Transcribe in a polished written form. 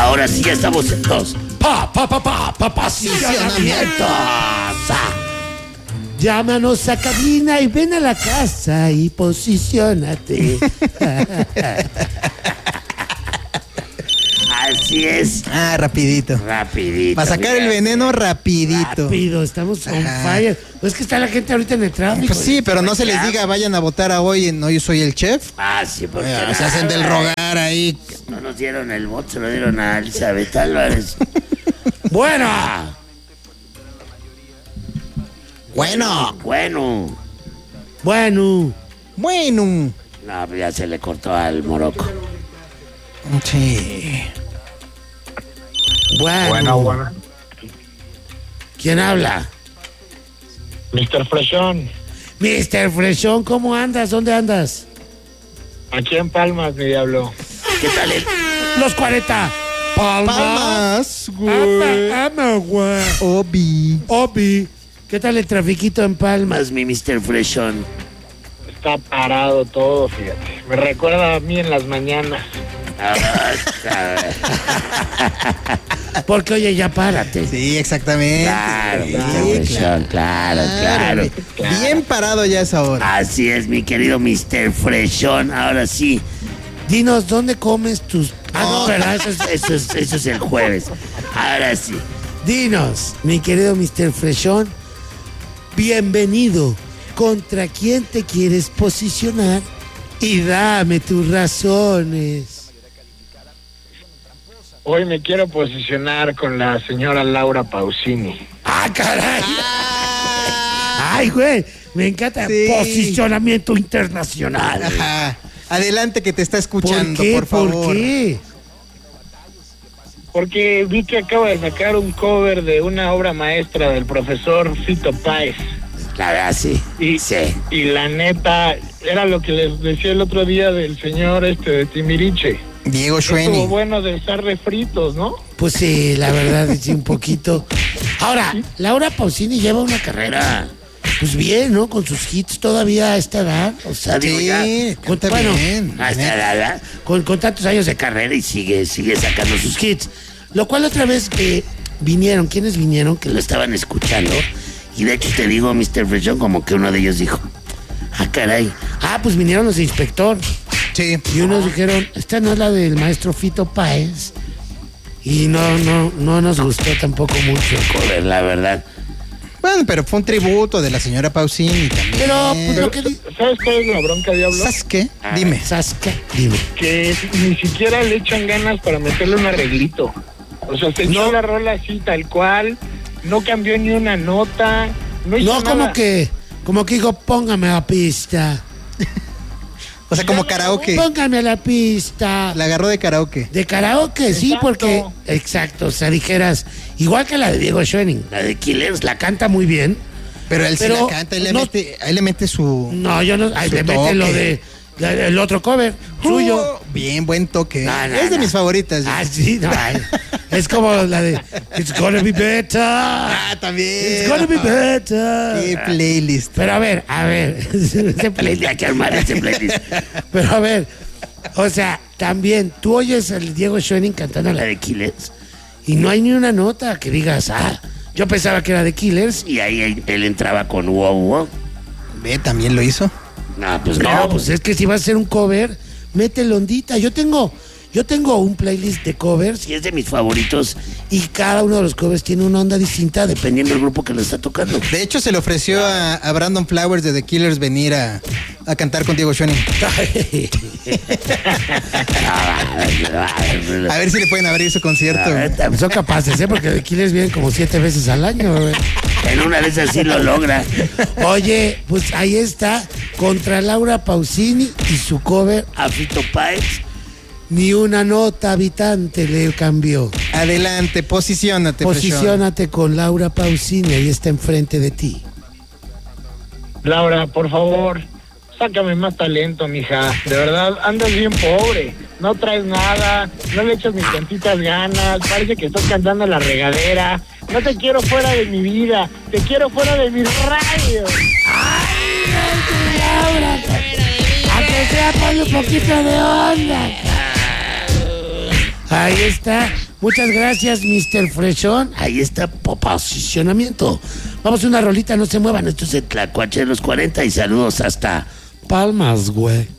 Ahora sí ya estamos en dos. Posicionamientos. Llámanos a cabina y ven a la casa y posiciónate. Así es. Rapidito. Rapidito. Para sacar el veneno rapidito. Rápido, estamos on fire. Pues es que está la gente ahorita en el tráfico. Pues sí, pero no se les diga vayan a votar a hoy en Hoy Soy el Chef. Sí, porque se hacen del rogar ahí. No nos dieron el voto, se lo dieron a Elizabeth Álvarez. Bueno. No, ya se le cortó al Morocco. Sí. Bueno. ¿Quién habla? Mr. Freshón, Mr. Freshón, ¿cómo andas? ¿Dónde andas? aquí en Palmas, mi diablo. ¿Qué tal los 40? Palmas, güey. Ama, güey. Obi. ¿Qué tal el trafiquito en Palmas, mi Mr. Freshón? Está parado todo, fíjate. Me recuerda a mí en las mañanas. Porque, oye, ya párate. Sí, exactamente. Claro. Bien parado ya es ahora. Así es, mi querido Mr. Freshón. Ahora sí, dinos, ¿dónde comes tus...? No, ¿verdad? Eso es el jueves. Ahora sí, dinos, mi querido Mr. Freshón, bienvenido. ¿Contra quién te quieres posicionar? Y dame tus razones. Hoy me quiero posicionar con la señora Laura Pausini. ¡Caray! ¡Ay, güey! Me encanta. Sí. Posicionamiento internacional. Ajá. Adelante, que te está escuchando, por favor. ¿Por qué? Porque vi que acaba de sacar un cover de una obra maestra del profesor Fito Páez. La verdad, sí. Y la neta, era lo que les decía el otro día del señor de Timbiriche. Diego Schwenning. Estuvo bueno de estar refritos, ¿no? Pues sí, la verdad, sí, un poquito. Ahora, Laura Pausini lleva una carrera, pues bien, ¿no? Con sus hits todavía a esta edad. O sea, digo, ya. A esta edad, con tantos años de carrera y sigue sacando sus hits. Lo cual otra vez vinieron, ¿quiénes vinieron? Que lo estaban escuchando. Y de hecho te digo, Mr. Freshón, como que uno de ellos dijo, caray. Pues vinieron los de Inspector. Sí. Y unos dijeron, esta no es la del maestro Fito Páez. Y no nos gustó tampoco mucho el cover, la verdad. Bueno, pero fue un tributo de la señora Pausini también. Pero, pues lo que ¿sabes cuál es la bronca, Diablo? ¿Sabes qué? Dime. Que ni siquiera le echan ganas para meterle un arreglito. O sea, se echó la rola así, tal cual. No cambió ni una nota. No hizo nada. como que digo, póngame a la pista. O sea, como karaoke. Póngame a la pista. La agarró de karaoke. De karaoke, sí, porque... Exacto, o sea, dijeras... Igual que la de Diego Schwenning, la de Killers, la canta muy bien. Pero él sí la canta, él le mete su... No, yo no... Ahí le mete lo de... El otro cover, suyo. Bien, buen toque. Es de mis favoritas. Sí, no. Es como la de It's Gonna Be Better. También. It's Gonna Be Better. Qué playlist. Pero a ver. Ese playlist, hay que armar ese playlist. Pero a ver, o sea, también, tú oyes al Diego Schwenning cantando la de Killers y no hay ni una nota que digas, yo pensaba que era de Killers y ahí él entraba con wow, wow. También lo hizo. Pues es que si vas a hacer un cover, métele ondita. Yo tengo un playlist de covers y es de mis favoritos y cada uno de los covers tiene una onda distinta dependiendo del grupo que lo está tocando. De hecho, se le ofreció a Brandon Flowers de The Killers venir a cantar con Diego Schwenning. A ver si le pueden abrir su concierto. Son capaces, porque The Killers vienen como 7 veces al año. En una de esas sí lo logra. Oye, pues ahí está, contra Laura Pausini y su cover a Fito Páez. Ni una nota habitante le cambió. Adelante, posiciónate. Posiciónate con Laura Pausini, ahí está enfrente de ti. Laura, por favor, sácame más talento, mija. De verdad, andas bien pobre. No traes nada, no le echas ni tantitas ganas. Parece que estás cantando la regadera. No te quiero fuera de mi vida, te quiero fuera de mi radio. ¡Ay, Laura! Aunque sea, ponle un poquito de onda. Ahí está, Muchas gracias, Mr. Freshón. Ahí está, posicionamiento. Vamos a una rolita, no se muevan. Esto es el Tlacuache de los 40 y saludos hasta Palmas, güey.